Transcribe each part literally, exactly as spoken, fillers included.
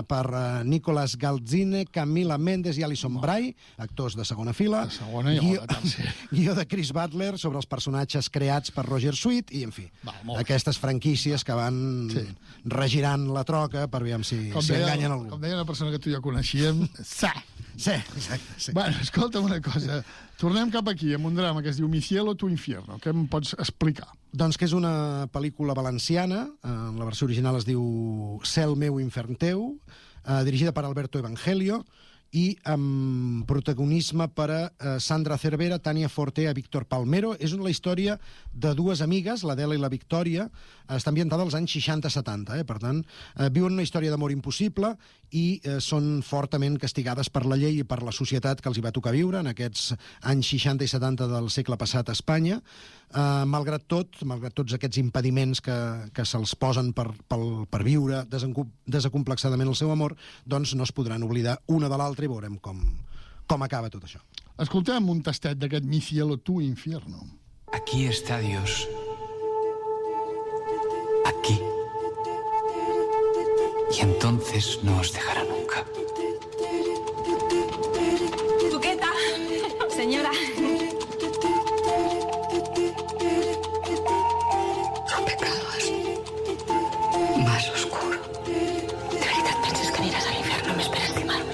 per uh, Nicolas Galzine, Camila Mendes i Alison oh. Bray, actors de segona fila. De segona i guió, de tercera. Guió de Chris Butler sobre els personatges creats per Roger Sweet i, en fi, Val, aquestes franquícies que van sí. regirant la troca per veure si, si deia, enganyen algú. Com deia una persona que tu ja coneixíem, sa! Sí, exacte. Sí. Bueno, escolta'm una cosa. Tornem cap aquí, amb un drama que es diu Mi cielo, tu infierno. Què em pots explicar? Doncs que és una pel·lícula valenciana, en la versió original es diu Cel meu, infern teu, eh, dirigida per Alberto Evangelio, i amb protagonisme per a uh, Sandra Cervera, Tània Forte i Víctor Palmero. És la història de dues amigues, l'Adela i la Victòria. Està ambientada als anys seixanta setanta, eh? Per tant, uh, viuen una història d'amor impossible i uh, són fortament castigades per la llei i per la societat que els hi va tocar viure en aquests anys seixanta i setanta del segle passat a Espanya. Uh, malgrat tot, malgrat tots aquests impediments que, que se'ls posen per, per, per viure desacomplexadament el seu amor, doncs no es podran oblidar una de l'altra i veurem com, com acaba tot això. Escoltem un tastet d'aquest Mi cielo, tu infierno. Aquí está Dios. Aquí. Y entonces no os dejará nunca. Buqueta, señora. Más oscuro. ¿De verdad piensas que irás al infierno? ¿Me esperas quemarme?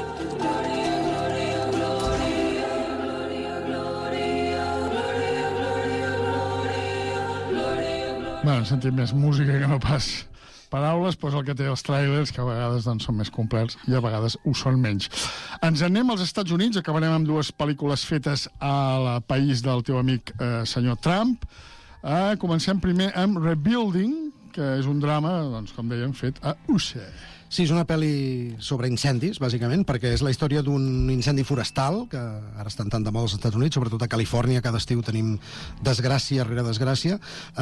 Bueno, hem sentit més música que no pas paraules, doncs el que té els tràilers, que a vegades doncs, són més complets i a vegades ho són menys. Ens anem als Estats Units, acabarem amb dues pel·lícules fetes al país del teu amic eh, senyor Trump. Eh, comencem primer amb Rebuilding, que és un drama, doncs, com dèiem, fet a U S A. Sí, és una pel·li sobre incendis, bàsicament, perquè és la història d'un incendi forestal, que ara estan tan de moda als Estats Units, sobretot a Califòrnia, cada estiu tenim desgràcia rere desgràcia.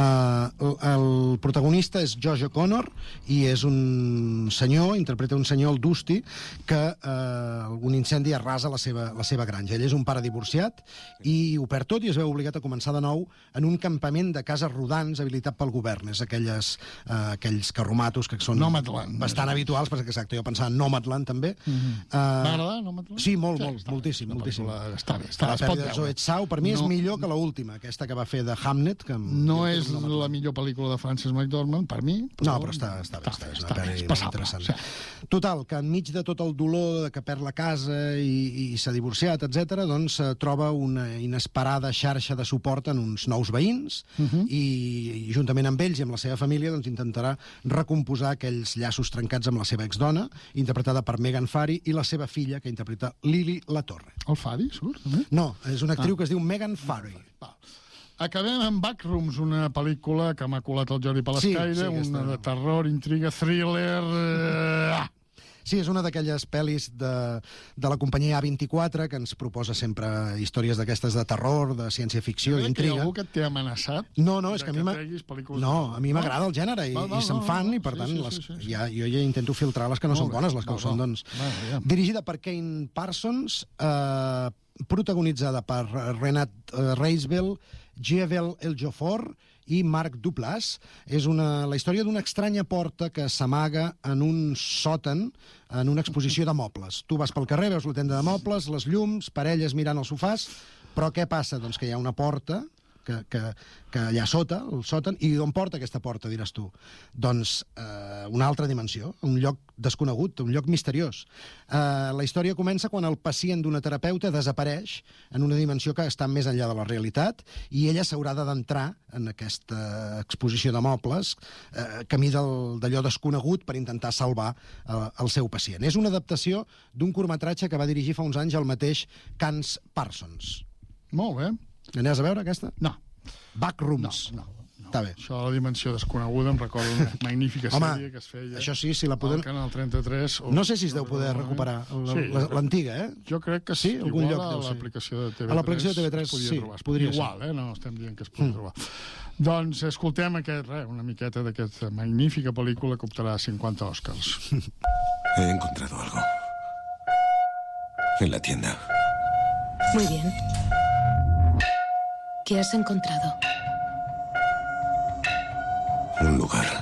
Uh, el protagonista és Josh O'Connor, i és un senyor, interpreta un senyor, el Dusty, que uh, un incendi arrasa la seva, la seva granja. Ell és un pare divorciat i ho perd tot i es veu obligat a començar de nou en un campament de cases rodants habilitat pel govern. És aquelles, uh, aquells carromatos que són Nomadland. bastant habituals, perquè exacte, jo pensava en Nomadland també. Mm-hmm. uh, Va agradar Nomadland? Sí, molt, sí, molt, està moltíssim, bé, moltíssim. Està bé, està la es pot pel·li de veure. Zoe Tsao, per mi no, és millor que l'última, aquesta que va fer de Hamnet. Que no és la millor pel·lícula de Frances McDormand, per mi. Però... No, però està, està bé, està, és una pel·li interessant. Sí. Total, que enmig de tot el dolor que perd la casa i, i s'ha divorciat, etcètera, doncs troba una inesperada xarxa de suport en uns nous veïns uh-huh. i, i juntament amb ells i amb la seva família doncs intentarà recomposar aquells llaços trencats amb la seva exdona, interpretada per Megan Fari, i la seva filla, que interpreta Lili Latorre. El Fari surt? Eh? No, és una actriu ah. que es diu Megan Fari. Va. Acabem amb Backrooms, una pel·lícula que m'ha colat el Jordi Palascaire, sí, sí, aquesta... una de terror, intriga, thriller... Eh... Ah. Sí, és una d'aquelles pel·lis de, de la companyia A vint-i-quatre que ens proposa sempre històries d'aquestes de terror, de ciència-ficció, d'intriga. Hi ha algú que t'ha amenaçat? No, no, és que a mi no, a mi m'agrada el gènere i, va, va, i se'n fan, i per sí, tant sí, les, sí, sí. Ja, jo ja intento filtrar les que no Molt són bé. bones, les que Va, ho són, va. doncs. Va, ja. Dirigida per Kane Parsons, eh, protagonitzada per Renat eh, Reisbel, Jewel Ejiofor i Marc Duplass. És una, la història d'una estranya porta que s'amaga en un sòtan en una exposició de mobles. Tu vas pel carrer, veus la tenda de mobles, les llums, parelles mirant els sofàs, però què passa? Doncs que hi ha una porta que, que, que allà sota, el sòtan, i on porta aquesta porta, diràs tu? Doncs eh, una altra dimensió, un lloc desconegut, un lloc misteriós. Eh, la història comença quan el pacient d'una terapeuta desapareix en una dimensió que està més enllà de la realitat i ella s'haurà d'entrar en aquesta exposició de mobles eh, camí del, d'allò desconegut per intentar salvar eh, el seu pacient. És una adaptació d'un curtmetratge que va dirigir fa uns anys el mateix Kane Parsons. Molt bé. L'anies a veure, aquesta? No. Backrooms. No, no. no. Està bé. Això de la dimensió desconeguda em recorda una magnífica Home, sèrie que es feia això sí, si la podem... al Canal trenta-tres. O... No sé si es deu poder recuperar l'antiga, eh? Jo crec que sí, algun igual lloc a deu ser. l'aplicació de T V tres. A l'aplicació de T V tres, es podia sí, trobar. podria igual, ser. eh? No estem dient que es pugui mm. trobar. Doncs escoltem aquest, res, una miqueta d'aquesta magnífica pel·lícula que optarà a cinquanta Oscars. He encontrado algo. En la tienda. Muy bien. ¿Qué has encontrado? Un lugar.